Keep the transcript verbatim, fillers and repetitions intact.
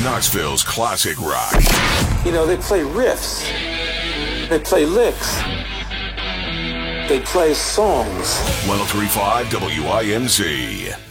Knoxville's classic rock. You know, they play riffs. They play licks. They play songs. one oh three point five W I M Z.